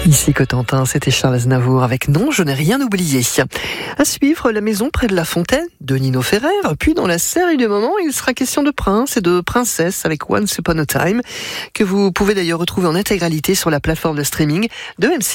Ici Cotentin, c'était Charles Aznavour avec Non, je n'ai rien oublié. À suivre, La maison près de la fontaine de Nino Ferrer. Puis dans la série du moment, il sera question de prince et de princesse avec Once Upon a Time, que vous pouvez d'ailleurs retrouver en intégralité sur la plateforme de streaming de M6.